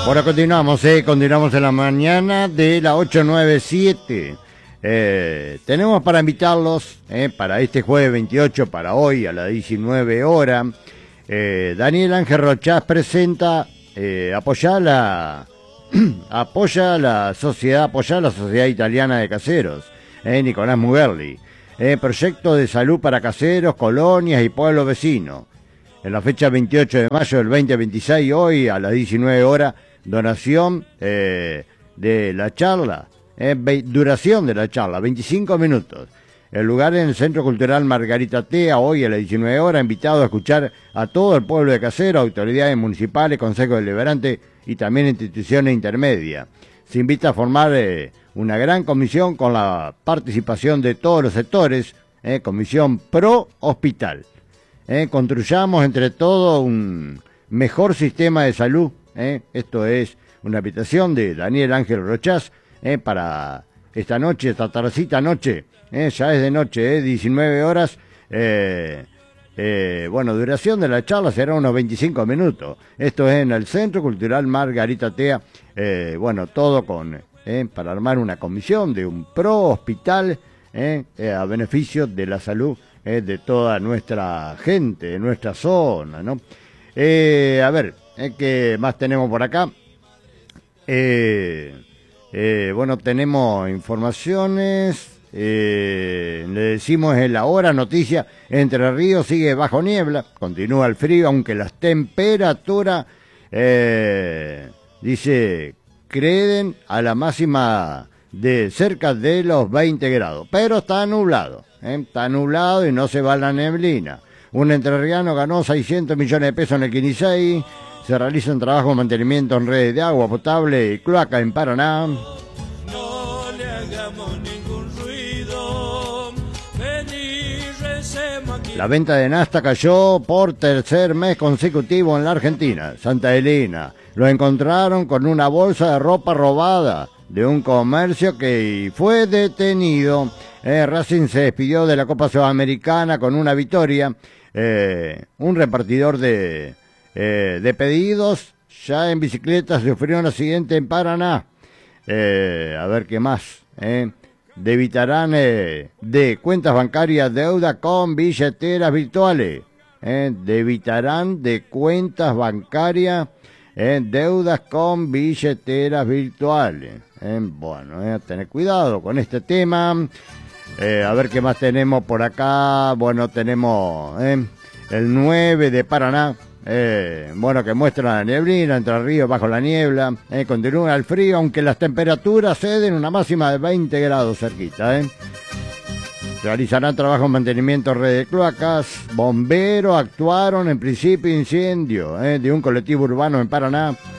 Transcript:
Ahora continuamos en la mañana de la 897. Tenemos para invitarlos para este jueves 28, para hoy a las 19 horas. Daniel Ángel Rochás presenta apoya la Sociedad Italiana de Caseros, Nicolás Mugerli. Proyecto de salud para caseros, colonias y pueblos vecinos. En la fecha 28 de mayo del 2026, hoy a las 19 horas, donación de la charla, duración de la charla, 25 minutos. El lugar en el Centro Cultural Margarita Tea, hoy a las 19 horas, invitado a escuchar a todo el pueblo de Caseros, autoridades municipales, consejos deliberantes y también instituciones intermedias. Se invita a formar una gran comisión con la participación de todos los sectores, comisión pro hospital. Construyamos entre todos un mejor sistema de salud. Esto es una invitación de Daniel Ángel Rochás para esta noche, esta tardecita noche, ya es de noche, 19 horas. Duración de la charla será unos 25 minutos. Esto es en el Centro Cultural Margarita Tea. Todo para armar una comisión de un pro hospital a beneficio de la salud de toda nuestra gente, de nuestra zona, ¿no? ¿Qué más tenemos por acá? Tenemos informaciones. Le decimos en la hora noticia: Entre Ríos sigue bajo niebla, continúa el frío, aunque las temperaturas, creen a la máxima de cerca de los 20 grados, pero está nublado y no se va la neblina. Un entrerriano ganó 600 millones de pesos en el 15. Se realizan trabajos de mantenimiento en redes de agua potable y cloaca en Paraná. No le hagamos ningún ruido. Vení, recemos aquí. La venta de nafta cayó por tercer mes consecutivo en la Argentina. Santa Elena lo encontraron con una bolsa de ropa robada de un comercio que fue detenido. Racing se despidió de la Copa Sudamericana con una victoria. Un repartidor de pedidos ya en bicicleta sufrió un accidente en Paraná. ¿Qué más? Debitarán de cuentas bancarias deuda con billeteras virtuales. Debitarán de cuentas bancarias deudas con billeteras virtuales. Tener cuidado con este tema. ¿Qué más tenemos por acá? Tenemos el 9 de Paraná. Que muestra la neblina, Entre Ríos bajo la niebla. Continúa el frío, aunque las temperaturas ceden una máxima de 20 grados cerquita. Realizarán trabajo en mantenimiento de red de cloacas. Bomberos actuaron en principio incendio de un colectivo urbano en Paraná.